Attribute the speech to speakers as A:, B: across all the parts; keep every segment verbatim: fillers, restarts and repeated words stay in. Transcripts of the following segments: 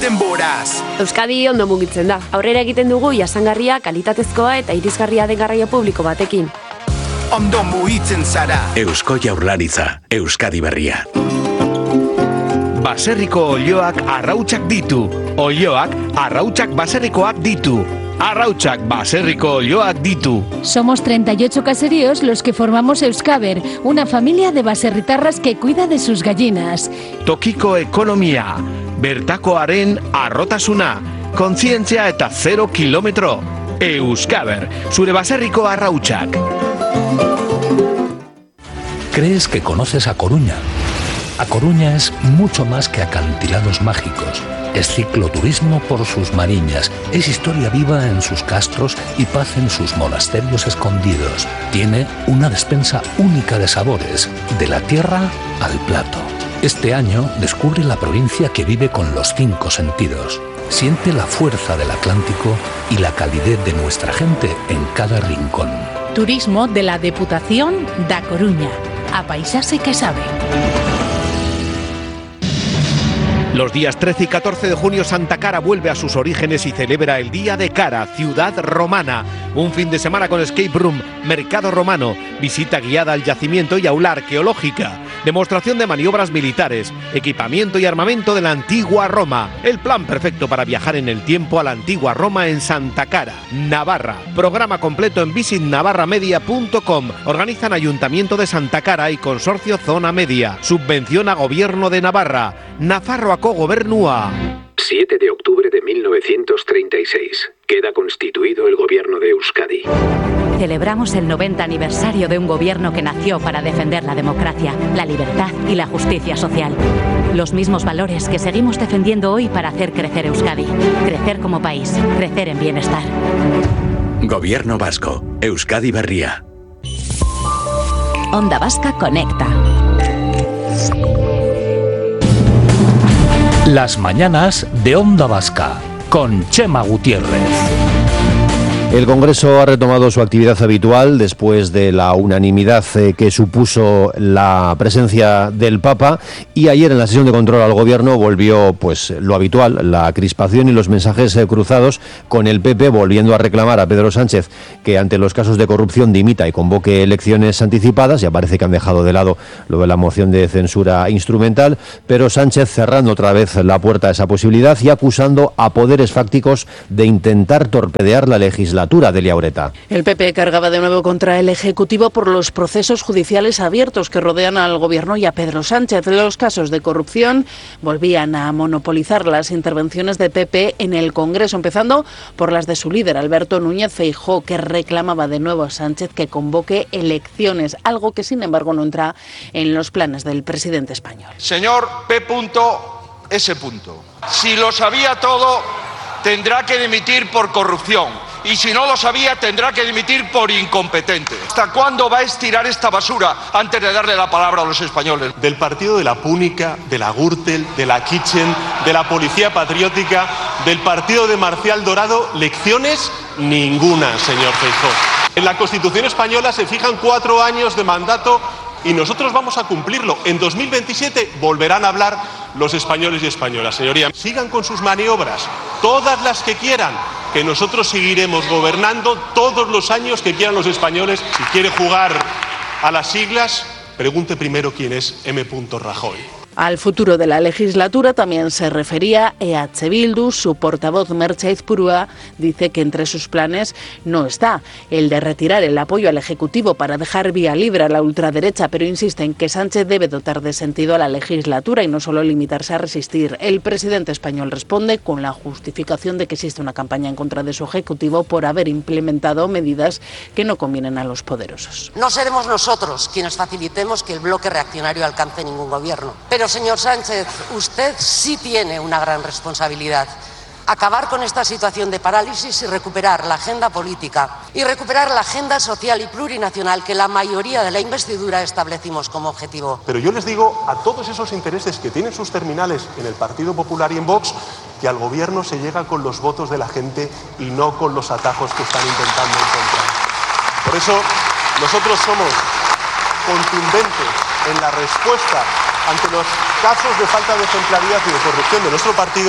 A: denboraz.
B: Euskadi ondo mugitzen da. Aurrera egiten dugu jasangarria, kalitatezkoa eta irisgarria den garraio publiko batekin.
A: Ondo mugitzen zara.
C: Eusko Jaurlaritza, Euskadi berria.
D: Baserriko olioak arrautsak ditu. Olioak arrautsak baserrikoak ditu. Arrautsak baserriko olioak ditu.
E: Somos treinta y ocho caseríos los que formamos Euskaber, una familia de baserritarras que cuida de sus gallinas.
D: Tokiko ekonomia, bertakoaren arrotasuna, kontzientzia eta zero kilometro. Euskaber, zure baserriko arrautsak.
F: ¿Crees que conoces A Coruña? A Coruña es mucho más que acantilados mágicos. Es cicloturismo por sus mariñas, es historia viva en sus castros y paz en sus monasterios escondidos. Tiene una despensa única de sabores, de la tierra al plato. Este año descubre la provincia que vive con los cinco sentidos. Siente la fuerza del Atlántico y la calidez de nuestra gente en cada rincón.
G: Turismo de la Deputación da Coruña. A paisarse que sabe.
D: Los días trece y catorce de junio Santa Cara vuelve a sus orígenes y celebra el Día de Cara, ciudad romana. Un fin de semana con escape room, mercado romano, visita guiada al yacimiento y aula arqueológica, demostración de maniobras militares, equipamiento y armamento de la antigua Roma. El plan perfecto para viajar en el tiempo a la antigua Roma en Santa Cara, Navarra. Programa completo en visit navarra media punto com. Organizan Ayuntamiento de Santa Cara y Consorcio Zona Media. Subvención a Gobierno de Navarra. Nafarroako Gobernua.
H: siete de octubre de mil novecientos treinta y seis. Queda constituido el gobierno de Euskadi.
G: Celebramos el noventa aniversario de un gobierno que nació para defender la democracia, la libertad y la justicia social. Los mismos valores que seguimos defendiendo hoy para hacer crecer Euskadi. Crecer como país, crecer en bienestar.
C: Gobierno vasco, Euskadi berria.
G: Onda Vasca conecta.
F: Las mañanas de Onda Vasca, con Chema Gutiérrez.
I: El Congreso ha retomado su actividad habitual después de la unanimidad eh, que supuso la presencia del Papa, y ayer en la sesión de control al Gobierno volvió pues lo habitual, la crispación y los mensajes eh, cruzados, con el P P volviendo a reclamar a Pedro Sánchez que ante los casos de corrupción dimita y convoque elecciones anticipadas. Ya parece que han dejado de lado lo de la moción de censura instrumental, pero Sánchez cerrando otra vez la puerta a esa posibilidad y acusando a poderes fácticos de intentar torpedear la legislatura. Delia Ureta.
J: El P P cargaba de nuevo contra el Ejecutivo por los procesos judiciales abiertos que rodean al Gobierno y a Pedro Sánchez. Los casos de corrupción volvían a monopolizar las intervenciones de P P en el Congreso, empezando por las de su líder, Alberto Núñez Feijóo, que reclamaba de nuevo a Sánchez que convoque elecciones, algo que sin embargo no entra en los planes del presidente español.
K: Señor P. S. Si lo sabía todo, tendrá que dimitir por corrupción. Y si no lo sabía, tendrá que dimitir por incompetente. ¿Hasta cuándo va a estirar esta basura antes de darle la palabra a los españoles?
L: Del partido de la Púnica, de la Gürtel, de la Kitchen, de la Policía Patriótica, del partido de Marcial Dorado, lecciones ninguna, señor Feijóo. En la Constitución española se fijan cuatro años de mandato y nosotros vamos a cumplirlo. En dos mil veintisiete volverán a hablar los españoles y españolas. Señoría, sigan con sus maniobras, todas las que quieran, que nosotros seguiremos gobernando todos los años que quieran los españoles. Si quiere jugar a las siglas, pregunte primero quién es M. Rajoy.
J: Al futuro de la legislatura también se refería E H Bildu. Su portavoz Merche Aizpurua dice que entre sus planes no está el de retirar el apoyo al Ejecutivo para dejar vía libre a la ultraderecha, pero insiste en que Sánchez debe dotar de sentido a la legislatura y no solo limitarse a resistir. El presidente español responde con la justificación de que existe una campaña en contra de su Ejecutivo por haber implementado medidas que no convienen a los poderosos.
M: No seremos nosotros quienes facilitemos que el bloque reaccionario alcance ningún gobierno. Pero Pero, señor Sánchez, usted sí tiene una gran responsabilidad. Acabar con esta situación de parálisis y recuperar la agenda política y recuperar la agenda social y plurinacional que la mayoría de la investidura establecimos como objetivo.
L: Pero yo les digo a todos esos intereses que tienen sus terminales en el Partido Popular y en Vox, que al gobierno se llega con los votos de la gente y no con los atajos que están intentando encontrar. Por eso, nosotros somos contundentes en la respuesta ante los casos de falta de ejemplaridad y de corrupción de nuestro partido,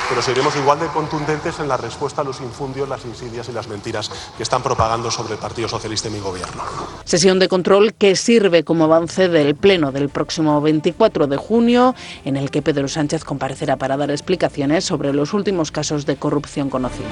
L: pero seguiremos igual de contundentes en la respuesta a los infundios, las insidias y las mentiras que están propagando sobre el Partido Socialista y mi gobierno.
J: Sesión de control que sirve como avance del pleno del próximo veinticuatro de junio, en el que Pedro Sánchez comparecerá para dar explicaciones sobre los últimos casos de corrupción conocidos.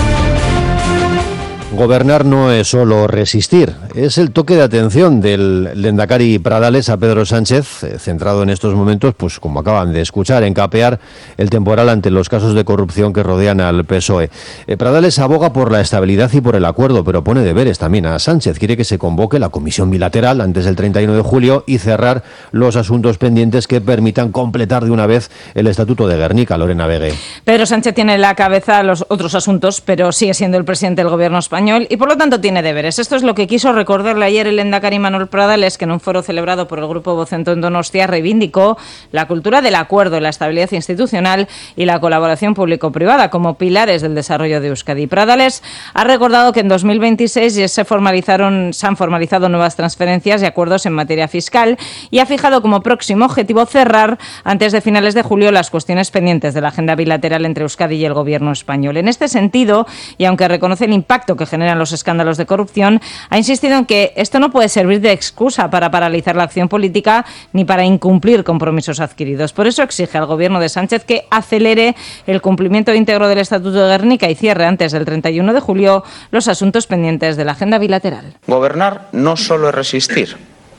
I: Gobernar no es solo resistir, es el toque de atención del lehendakari Pradales a Pedro Sánchez, eh, centrado en estos momentos, pues como acaban de escuchar, en capear el temporal ante los casos de corrupción que rodean al P S O E. Eh, Pradales aboga por la estabilidad y por el acuerdo, pero pone deberes también a Sánchez. Quiere que se convoque la comisión bilateral antes del treinta y uno de julio y cerrar los asuntos pendientes que permitan completar de una vez el Estatuto de Gernika. Lorena Vegue.
N: Pedro Sánchez tiene en la cabeza los otros asuntos, pero sigue siendo el presidente del gobierno español y por lo tanto tiene deberes. Esto es lo que quiso recordarle ayer el lehendakari Manuel Pradales, que en un foro celebrado por el Grupo Vocento en Donostia reivindicó la cultura del acuerdo, la estabilidad institucional y la colaboración público-privada como pilares del desarrollo de Euskadi. Pradales ha recordado que en dos mil veintiséis ya se formalizaron, se han formalizado nuevas transferencias y acuerdos en materia fiscal y ha fijado como próximo objetivo cerrar antes de finales de julio las cuestiones pendientes de la agenda bilateral entre Euskadi y el gobierno español. En este sentido, y aunque reconoce el impacto que generan los escándalos de corrupción, ha insistido en que esto no puede servir de excusa para paralizar la acción política ni para incumplir compromisos adquiridos. Por eso exige al gobierno de Sánchez que acelere el cumplimiento íntegro del Estatuto de Gernika y cierre antes del treinta y uno de julio los asuntos pendientes de la agenda bilateral.
O: Gobernar no solo es resistir.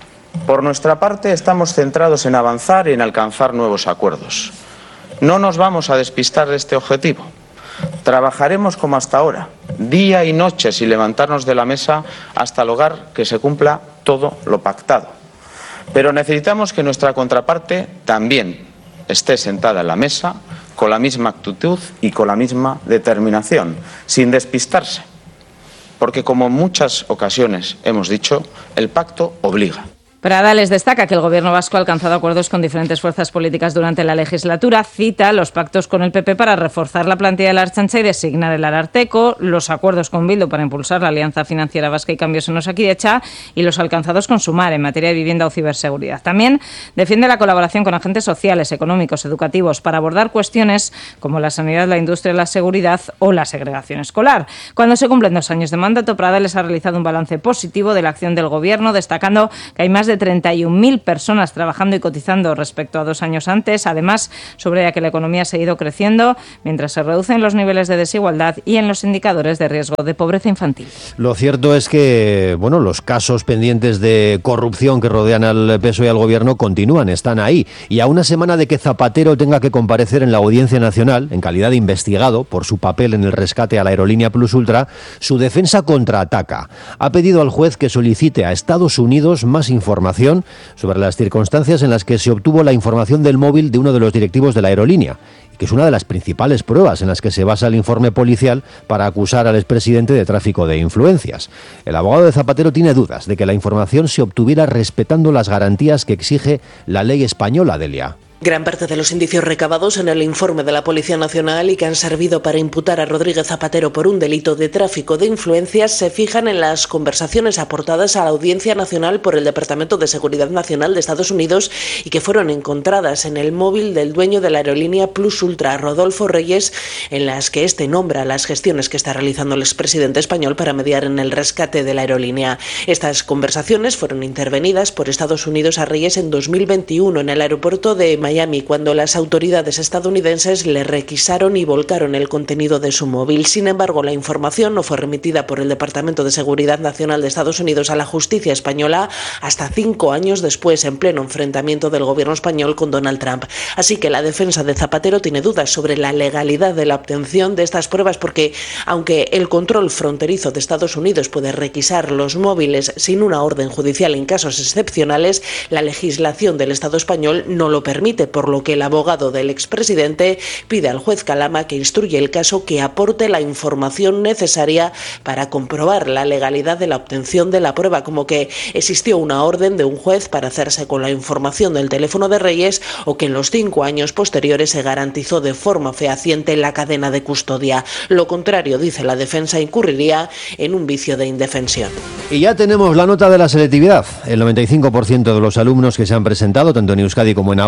O: Por nuestra parte, estamos centrados en avanzar y en alcanzar nuevos acuerdos. No nos vamos a despistar de este objetivo. Trabajaremos como hasta ahora, día y noche, sin levantarnos de la mesa hasta lograr que se cumpla todo lo pactado. Pero necesitamos que nuestra contraparte también esté sentada en la mesa con la misma actitud y con la misma determinación, sin despistarse. Porque, como en muchas ocasiones hemos dicho, el pacto obliga.
N: Pradales destaca que el gobierno vasco ha alcanzado acuerdos con diferentes fuerzas políticas durante la legislatura, cita los pactos con el P P para reforzar la plantilla de la Ertzaintza y designar el Ararteko, los acuerdos con Bildu para impulsar la Alianza Financiera Vasca y cambios en Osakidetza y los alcanzados con Sumar en materia de vivienda o ciberseguridad. También defiende la colaboración con agentes sociales, económicos, educativos para abordar cuestiones como la sanidad, la industria, la seguridad o la segregación escolar. Cuando se cumplen dos años de mandato, Pradales ha realizado un balance positivo de la acción del gobierno, destacando que hay más de de treinta y un mil personas trabajando y cotizando respecto a dos años antes. Además, subraya que la economía ha seguido creciendo mientras se reducen los niveles de desigualdad y en los indicadores de riesgo de pobreza infantil.
I: Lo cierto es que, bueno, los casos pendientes de corrupción que rodean al P S O E y al gobierno continúan, están ahí. Y a una semana de que Zapatero tenga que comparecer en la Audiencia Nacional, en calidad de investigado por su papel en el rescate a la aerolínea Plus Ultra, su defensa contraataca. Ha pedido al juez que solicite a Estados Unidos más información sobre las circunstancias en las que se obtuvo la información del móvil de uno de los directivos de la aerolínea, que es una de las principales pruebas en las que se basa el informe policial para acusar al expresidente de tráfico de influencias. El abogado de Zapatero tiene dudas de que la información se obtuviera respetando las garantías que exige la ley española, Delia.
P: Gran parte de los indicios recabados en el informe de la Policía Nacional y que han servido para imputar a Rodríguez Zapatero por un delito de tráfico de influencias se fijan en las conversaciones aportadas a la Audiencia Nacional por el Departamento de Seguridad Nacional de Estados Unidos y que fueron encontradas en el móvil del dueño de la aerolínea Plus Ultra, Rodolfo Reyes, en las que este nombra las gestiones que está realizando el expresidente español para mediar en el rescate de la aerolínea. Estas conversaciones fueron intervenidas por Estados Unidos a Reyes en dos mil veintiuno en el aeropuerto de Miami. Miami, cuando las autoridades estadounidenses le requisaron y volcaron el contenido de su móvil. Sin embargo, la información no fue remitida por el Departamento de Seguridad Nacional de Estados Unidos a la justicia española hasta cinco años después, en pleno enfrentamiento del gobierno español con Donald Trump. Así que la defensa de Zapatero tiene dudas sobre la legalidad de la obtención de estas pruebas porque, aunque el control fronterizo de Estados Unidos puede requisar los móviles sin una orden judicial en casos excepcionales, la legislación del Estado español no lo permite, por lo que el abogado del expresidente pide al juez Calama que instruya el caso que aporte la información necesaria para comprobar la legalidad de la obtención de la prueba, como que existió una orden de un juez para hacerse con la información del teléfono de Reyes o que en los cinco años posteriores se garantizó de forma fehaciente la cadena de custodia. Lo contrario, dice la defensa, incurriría en un vicio de indefensión.
I: Y ya tenemos la nota de la selectividad. El noventa y cinco por ciento de los alumnos que se han presentado, tanto en Euskadi como en Navarra, han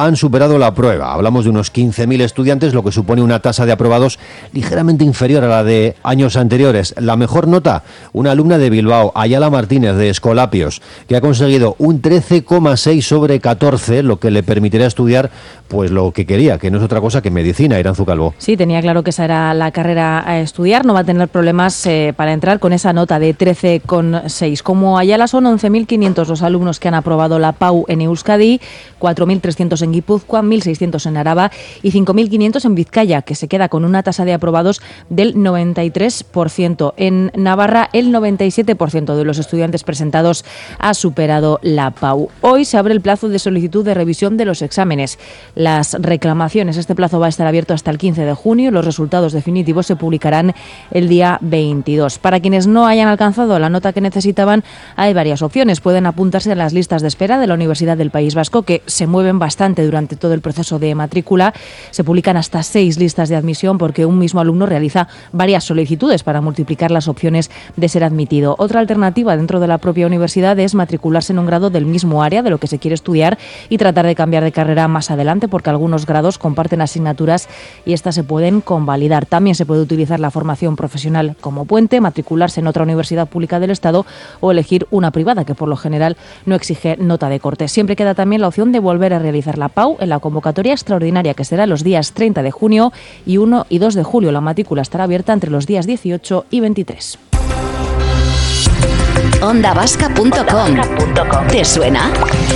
I: han superado la prueba. Hablamos de unos quince mil estudiantes, lo que supone una tasa de aprobados ligeramente inferior a la de años anteriores. La mejor nota, una alumna de Bilbao, Ayala Martínez, de Escolapios, que ha conseguido un trece coma seis sobre catorce, lo que le permitirá estudiar pues lo que quería, que no es otra cosa que medicina. Iranzu Calvo.
N: Sí, tenía claro que esa era la carrera a estudiar, no va a tener problemas eh, para entrar con esa nota de trece coma seis. Como Ayala son once mil quinientos los alumnos que han aprobado la P A U en Euskadi, cuatro mil trescientos en Guipúzcoa, mil seiscientos en Araba y cinco mil quinientos en Vizcaya, que se queda con una tasa de aprobados del noventa y tres por ciento. En Navarra, el noventa y siete por ciento de los estudiantes presentados ha superado la P A U. Hoy se abre el plazo de solicitud de revisión de los exámenes. Las reclamaciones, este plazo va a estar abierto hasta el quince de junio. Los resultados definitivos se publicarán el día veintidós. Para quienes no hayan alcanzado la nota que necesitaban, hay varias opciones. Pueden apuntarse a las listas de espera de la Universidad del País Vasco, que se mueven bastante durante todo el proceso de matrícula. Se publican hasta seis listas de admisión porque un mismo alumno realiza varias solicitudes para multiplicar las opciones de ser admitido. Otra alternativa dentro de la propia universidad es matricularse en un grado del mismo área de lo que se quiere estudiar y tratar de cambiar de carrera más adelante, porque algunos grados comparten asignaturas y estas se pueden convalidar. También se puede utilizar la formación profesional como puente, matricularse en otra universidad pública del Estado o elegir una privada, que por lo general no exige nota de corte. Siempre queda también la opción de volver a realizar la P A U en la convocatoria extraordinaria, que será los días treinta de junio y uno y dos de julio. La matrícula estará abierta entre los días dieciocho y veintitrés.
Q: onda vasca punto com. ¿Te suena?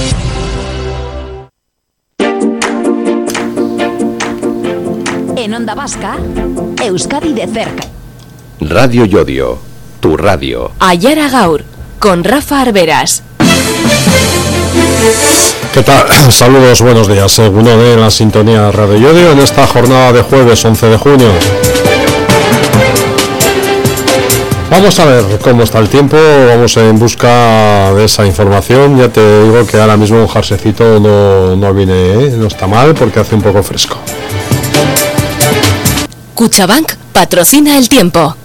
Q: En Onda Vasca, Euskadi de cerca.
R: Radio Yodio, tu radio.
Q: Ayara Gaur, con Rafa Arberas.
S: ¿Qué tal? Saludos, buenos días. Uno de la sintonía Radio Yodio en esta jornada de jueves once de junio. Vamos a ver cómo está el tiempo, vamos en busca de esa información. Ya te digo que ahora mismo un jerseycito no, no viene, ¿eh? No está mal porque hace un poco fresco.
Q: Cuchabank patrocina el tiempo.